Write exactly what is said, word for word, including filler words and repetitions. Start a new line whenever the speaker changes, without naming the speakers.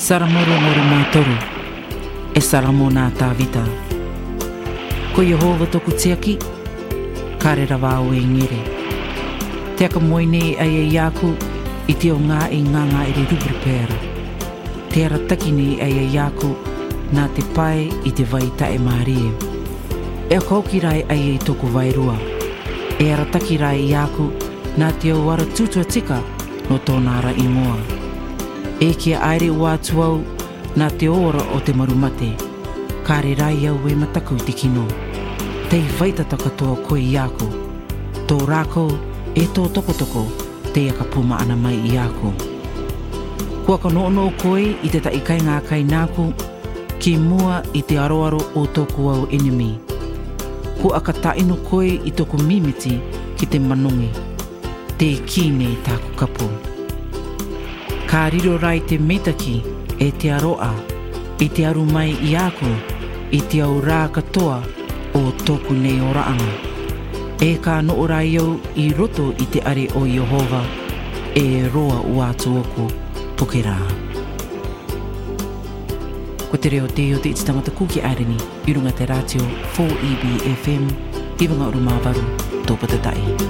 Saramoro moro mātoru, e saramo nā tāwita. Ko Yehova toku tiaki, kare rawa o e ngere. Te aka moine ai e iaku, i te o ngā e nganga i re rubri pēra. Te ara takini ai e iaku, nā te pai i te vai tae mārie. E a kaukirai ai e toku vairua. E ara takirai i aku, nā te au wara tutua tika no tōna ara ingoa. E kia aere ua tuau, nā te ora o te marumate. Kāre rai au e mataku te kino. Tei vaitata katoa koe i aku. Tō rākou e tō tokotoko, te aka puma ana mai i aku. Kua ka noono koe i te taikai ngā kai nāku, ki mua i te aroaro o tōku au enemy. Kua ka tainu koe i tōku mimiti ki te manongi. Te kine tāku kapu. Ka riro rai te meitaki e te aroa, i te aru mai i aku, i te au rā katoa o tōku nei o raanga. E ka noo rai au i roto i te are o Yehova, e roa ua tuoku pukera. Ko te reo te o te iti tangata kuki aireni, i runga te ratio four E B F M, i wanga uru māwaru, tōpata tai.